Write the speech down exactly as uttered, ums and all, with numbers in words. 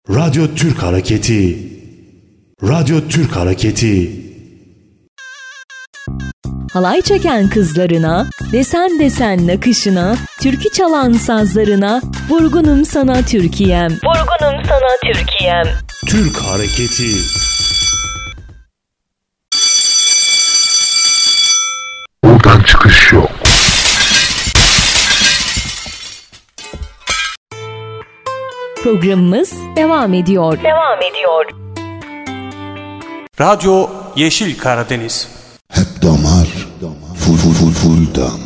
Radyo Türk Hareketi. Radyo Türk Hareketi. Halay çeken kızlarına, desen desen nakışına, türkü çalan sazlarına, vurgunum sana Türkiye'm. Vurgunum sana Türkiye'm. Türk Hareketi. Buradan çıkış yok. Programımız devam ediyor. Devam ediyor. Radyo Yeşil Karadeniz. Hep damar, full full full full damar.